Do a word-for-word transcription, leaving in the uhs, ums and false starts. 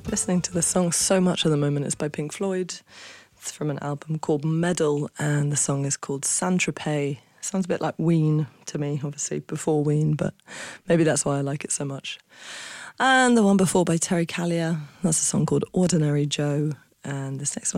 Listening to the song so much at the moment. It's by Pink Floyd. It's from an album called Medal, and the song is called Saint-Tropez. Sounds a bit like Ween to me, obviously, before Ween, but maybe that's why I like it so much. And the one before by Terry Callier, that's a song called Ordinary Joe. And this next one